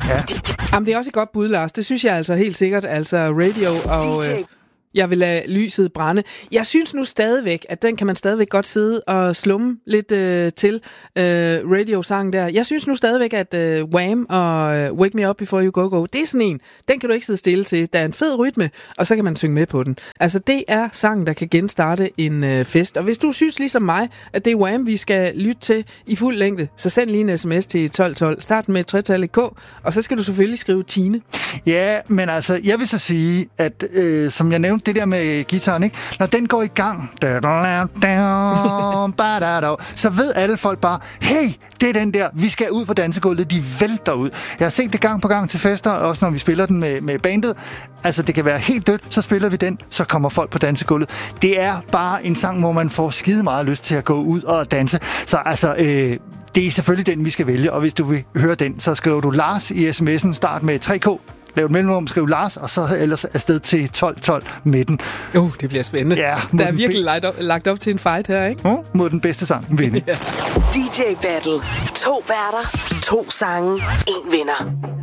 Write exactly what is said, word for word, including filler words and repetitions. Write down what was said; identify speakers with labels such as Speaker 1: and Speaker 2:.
Speaker 1: Ja.
Speaker 2: Jamen, det er også et godt bud, Lars. Det synes jeg altså helt sikkert. Altså radio og... Øh, jeg vil lade lyset brænde. Jeg synes nu stadigvæk, at den kan man stadigvæk godt sidde og slumme lidt øh, til øh, radiosangen der. Jeg synes nu stadigvæk, at øh, Wham og øh, Wake Me Up Before You Go Go, det er sådan en, den kan du ikke sidde stille til. Der er en fed rytme, og så kan man synge med på den. Altså, det er sangen, der kan genstarte en øh, fest. Og hvis du synes ligesom mig, at det er Wham, vi skal lytte til i fuld længde, så send lige en sms til tolv tolv. Start med tretal K, og så skal du selvfølgelig skrive Tine.
Speaker 1: Ja, men altså, jeg vil så sige, at øh, som jeg nævnte, det der med gitaren, ikke? Når den går i gang, så ved alle folk bare, hey, det er den der, vi skal ud på dansegulvet, de vælter ud. Jeg har set det gang på gang til fester, også når vi spiller den med, med bandet. Altså, det kan være helt dødt, så spiller vi den, så kommer folk på dansegulvet. Det er bare en sang, hvor man får skide meget lyst til at gå ud og danse. Så altså, øh, det er selvfølgelig den, vi skal vælge, og hvis du vil høre den, så skriver du Lars i sms'en, start med tre K. Lav et mellemrum, skriv Lars, og så ellers afsted til tolv tolv midten.
Speaker 2: Uh, det bliver spændende.
Speaker 1: Ja,
Speaker 2: der er virkelig be- lagt, op, lagt op til en fight her, ikke?
Speaker 1: Uh, mod den bedste sang vinde.
Speaker 3: D J Battle. To værter, to sange, en vinder.